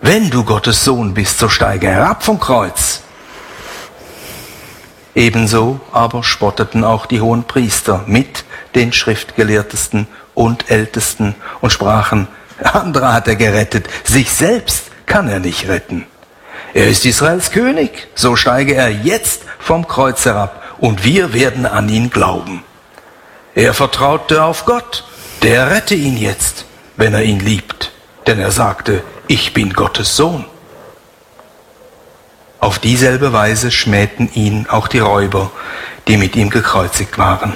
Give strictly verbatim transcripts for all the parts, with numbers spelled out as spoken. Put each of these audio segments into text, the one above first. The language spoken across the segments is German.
wenn du Gottes Sohn bist, so steige herab vom Kreuz. Ebenso aber spotteten auch die hohen Priester mit den Schriftgelehrtesten und Ältesten und sprachen, andere hat er gerettet, sich selbst kann er nicht retten. Er ist Israels König, so steige er jetzt vom Kreuz herab und wir werden an ihn glauben. Er vertraute auf Gott, der rette ihn jetzt, wenn er ihn liebt, denn er sagte, ich bin Gottes Sohn. Auf dieselbe Weise schmähten ihn auch die Räuber, die mit ihm gekreuzigt waren.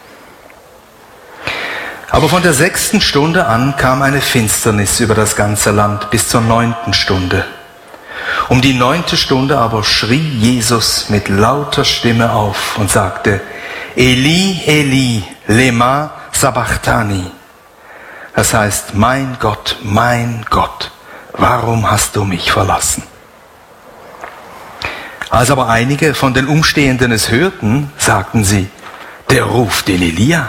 Aber von der sechsten Stunde an kam eine Finsternis über das ganze Land bis zur neunten Stunde. Um die neunte Stunde aber schrie Jesus mit lauter Stimme auf und sagte, Eli, Eli, lema sabachthani. Das heißt, mein Gott, mein Gott, warum hast du mich verlassen? Als aber einige von den Umstehenden es hörten, sagten sie, der ruft den Elia.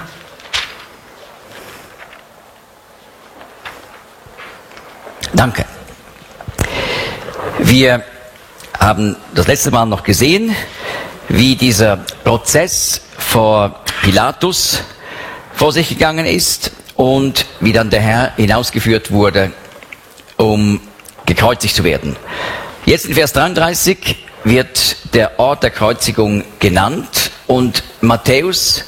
Danke. Wir haben das letzte Mal noch gesehen, wie dieser Prozess vor Pilatus vor sich gegangen ist und wie dann der Herr hinausgeführt wurde, um gekreuzigt zu werden. Jetzt in Vers dreiunddreißig wird der Ort der Kreuzigung genannt und Matthäus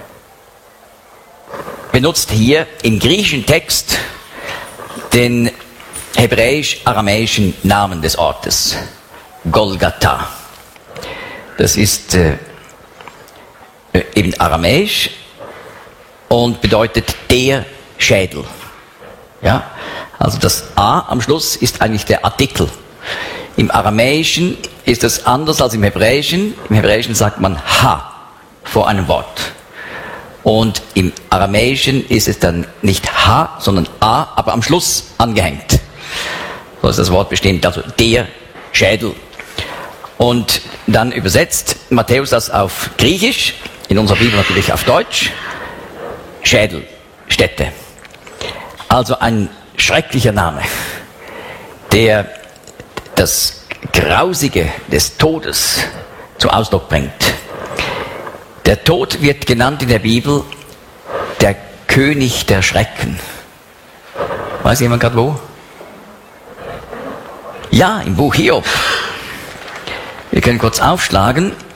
benutzt hier im griechischen Text den hebräisch-aramäischen Namen des Ortes, Golgatha. Das ist äh, eben aramäisch und bedeutet der Schädel. Ja? Also das A am Schluss ist eigentlich der Artikel. Im Aramäischen ist das anders als im Hebräischen. Im Hebräischen sagt man Ha vor einem Wort. Und im Aramäischen ist es dann nicht H, sondern A, aber am Schluss angehängt. So ist das Wort bestimmt, also der Schädel. Und dann übersetzt Matthäus das auf Griechisch, in unserer Bibel natürlich auf Deutsch, Schädelstätte. Also ein schrecklicher Name, der das Grausige des Todes zum Ausdruck bringt. Der Tod wird genannt in der Bibel der König der Schrecken. Weiß jemand gerade wo? Ja, im Buch Hiob. Wir können kurz aufschlagen.